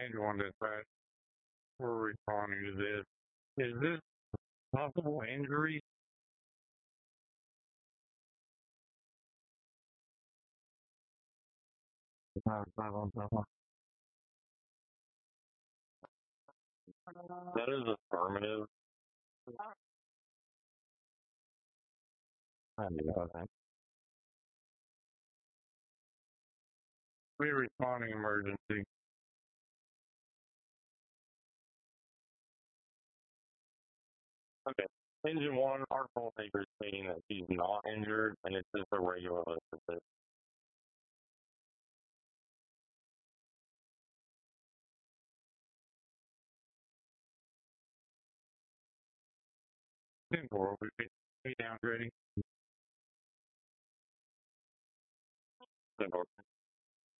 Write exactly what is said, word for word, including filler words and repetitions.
Angel on dispatch. We're responding to this. Is this possible injury? That is affirmative. I know that. We're responding emergency. Okay. Engine one, our call taker is stating that he's not injured and it's just a regular visit. ten four, we be downgrading. ten four.